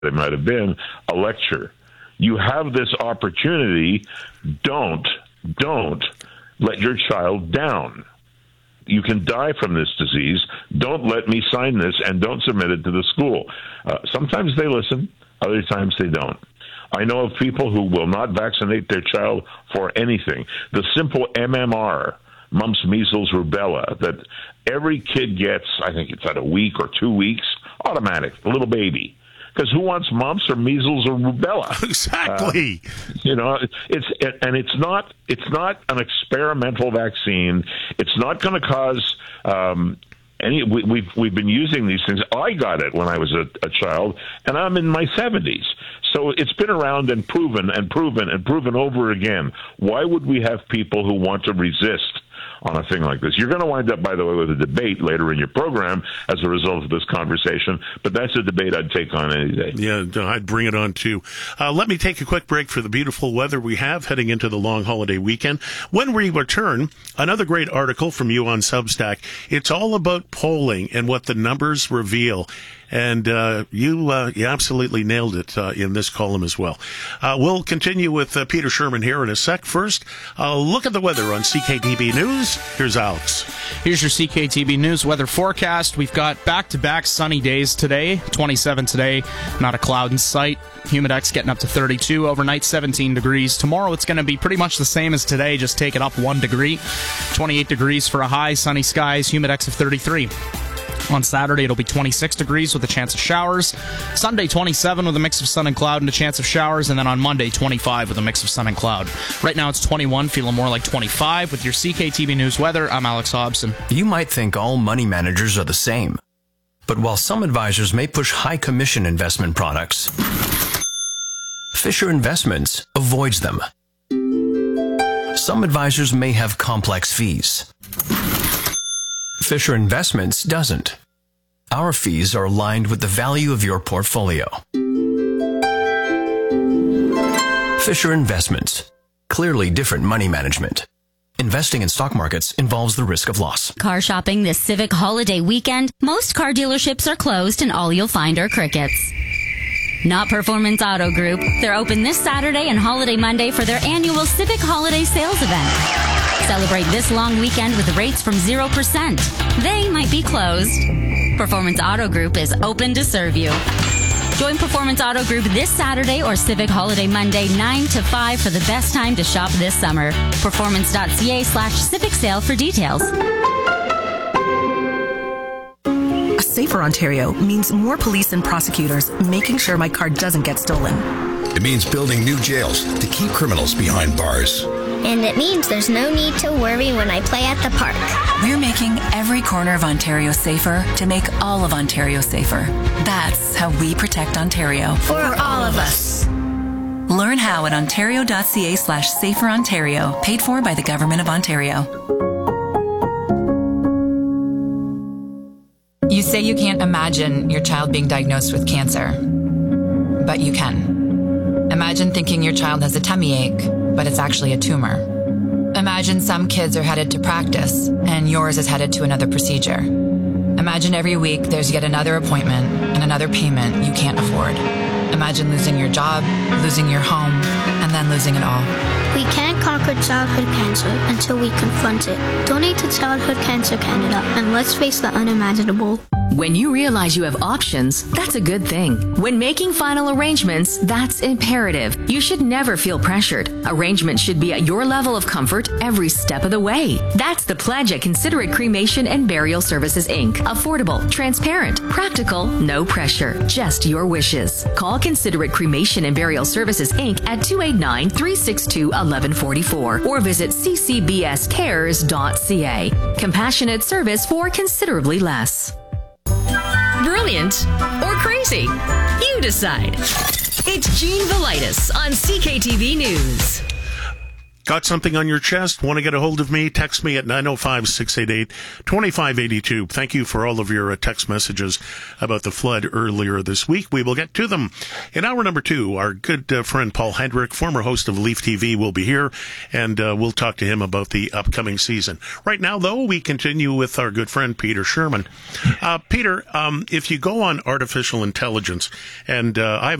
it might have been a lecture. You have this opportunity. Don't let your child down. You can die from this disease. Don't let me sign this, and don't submit it to the school. Sometimes they listen. Other times they don't. I know of people who will not vaccinate their child for anything. The simple MMR, mumps, measles, rubella, that every kid gets, I think it's at a week or 2 weeks, automatic, a little baby. Because who wants mumps or measles or rubella? Exactly. It's not an experimental vaccine. It's not going to cause We've been using these things. I got it when I was a child, and I'm in my 70s. So it's been around and proven over again. Why would we have people who want to resist on a thing like this? You're going to wind up, by the way, with a debate later in your program as a result of this conversation, but that's a debate I'd take on any day. Yeah, I'd bring it on too. Let me take a quick break for the beautiful weather we have heading into the long holiday weekend. When we return, another great article from you on Substack. It's all about polling and what the numbers reveal. And you absolutely nailed it in this column as well. We'll continue with Peter Sherman here in a sec. First, look at the weather on CKTB News. Here's Alex. Here's your CKTB News weather forecast. We've got back-to-back sunny days today. 27 today, not a cloud in sight. Humidex getting up to 32. Overnight, 17 degrees. Tomorrow, it's going to be pretty much the same as today, just take it up 1 degree. 28 degrees for a high, sunny skies, Humidex of 33. On Saturday, it'll be 26 degrees with a chance of showers. Sunday, 27 with a mix of sun and cloud and a chance of showers. And then on Monday, 25 with a mix of sun and cloud. Right now, it's 21, feeling more like 25. With your CKTB News weather, I'm Alex Hobson. You might think all money managers are the same. But while some advisors may push high commission investment products, Fisher Investments avoids them. Some advisors may have complex fees. Fisher Investments doesn't. Our fees are aligned with the value of your portfolio. Fisher Investments. Clearly different money management. Investing in stock markets involves the risk of loss. Car shopping this Civic holiday weekend. Most car dealerships are closed and all you'll find are crickets. Not Performance Auto Group. They're open this Saturday and Holiday Monday for their annual Civic Holiday Sales event. Celebrate this long weekend with rates from 0%. They might be closed. Performance Auto Group is open to serve you. Join Performance Auto Group this Saturday or Civic Holiday Monday 9 to 5 for the best time to shop this summer. Performance.ca/Civic Sale for details. A safer Ontario means more police and prosecutors making sure my car doesn't get stolen. It means building new jails to keep criminals behind bars. And it means there's no need to worry when I play at the park. We're making every corner of Ontario safer to make all of Ontario safer. That's how we protect Ontario. For all of us. Learn how at ontario.ca/saferontario, paid for by the Government of Ontario. You say you can't imagine your child being diagnosed with cancer, but you can. Imagine thinking your child has a tummy ache, but it's actually a tumor. Imagine some kids are headed to practice, and yours is headed to another procedure. Imagine every week there's yet another appointment and another payment you can't afford. Imagine losing your job, losing your home, and then losing it all. We can't conquer childhood cancer until we confront it. Donate to Childhood Cancer Canada, and let's face the unimaginable. When you realize you have options, that's a good thing. When making final arrangements, that's imperative. You should never feel pressured. Arrangements should be at your level of comfort every step of the way. That's the pledge at Considerate Cremation and Burial Services, Inc. Affordable, transparent, practical, no pressure, just your wishes. Call Considerate Cremation and Burial Services, Inc. at 289-362-1144 or visit ccbscares.ca. Compassionate service for considerably less. Brilliant or crazy? You decide. It's Gene Velitis on CKTV News. Got something on your chest? Want to get a hold of me? Text me at 905-688-2582. Thank you for all of your text messages about the flood earlier this week. We will get to them. In hour number 2, our good friend Paul Hendrick, former host of Leaf TV, will be here, and we'll talk to him about the upcoming season. Right now, though, we continue with our good friend Peter Sherman. Peter, if you go on artificial intelligence, and I have